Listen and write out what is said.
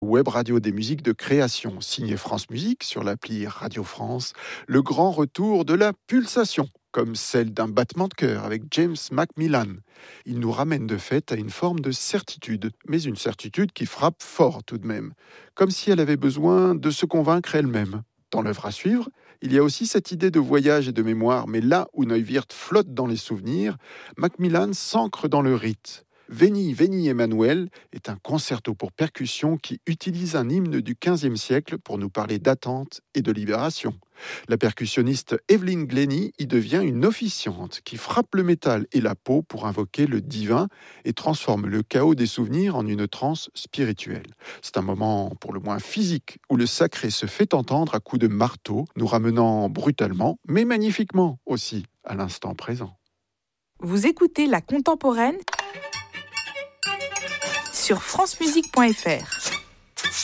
web radio des musiques de création, signé France Musique sur l'appli Radio France, le grand retour de la pulsation, comme celle d'un battement de cœur avec James Macmillan. Il nous ramène de fait à une forme de certitude, mais une certitude qui frappe fort tout de même, comme si elle avait besoin de se convaincre elle-même. Dans l'œuvre à suivre, il y a aussi cette idée de voyage et de mémoire, mais là où Neuwirth flotte dans les souvenirs, Macmillan s'ancre dans le rite. Veni, Veni Emmanuel est un concerto pour percussion qui utilise un hymne du XVe siècle pour nous parler d'attente et de libération. La percussionniste Evelyn Glennie y devient une officiante qui frappe le métal et la peau pour invoquer le divin et transforme le chaos des souvenirs en une transe spirituelle. C'est un moment pour le moins physique où le sacré se fait entendre à coups de marteau, nous ramenant brutalement, mais magnifiquement aussi, à l'instant présent. Vous écoutez La Contemporaine sur francemusique.fr.